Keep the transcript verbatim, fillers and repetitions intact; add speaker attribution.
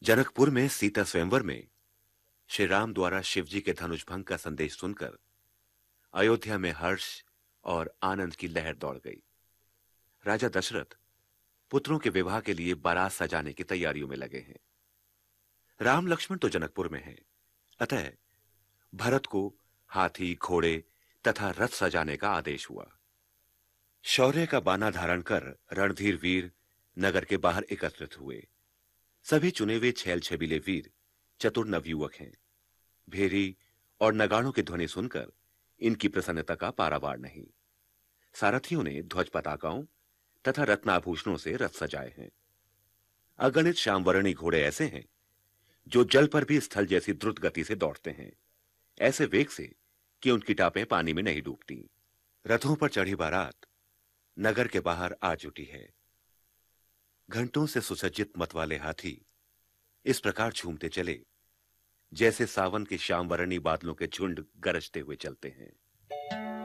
Speaker 1: जनकपुर में सीता स्वयंवर में श्री राम द्वारा शिवजी के धनुष भंग का संदेश सुनकर अयोध्या में हर्ष और आनंद की लहर दौड़ गई। राजा दशरथ पुत्रों के विवाह के लिए बारात सजाने की तैयारियों में लगे हैं। राम लक्ष्मण तो जनकपुर में हैं, अतः भरत को हाथी, घोड़े तथा रथ सजाने का आदेश हुआ। शौर्य का बाना धारण कर रणधीर वीर नगर के बाहर एकत्रित हुए। सभी चुने हुए छैल छबीले वीर चतुर नवयुवक हैं। भेरी और नगाड़ों की ध्वनि सुनकर इनकी प्रसन्नता का पारावार नहीं। सारथियों ने ध्वज पताकाओं तथा रत्नाभूषणों से रथ सजाए हैं। अगणित श्यामवर्णी घोड़े ऐसे हैं जो जल पर भी स्थल जैसी द्रुत गति से दौड़ते हैं, ऐसे वेग से कि उनकी टापें पानी में नहीं डूबती। रथों पर चढ़ी बारात नगर के बाहर आ जुटी है। घंटों से सुसज्जित मतवाले हाथी इस प्रकार झूमते चले जैसे सावन के श्यामवर्णी बादलों के झुंड गरजते हुए चलते हैं।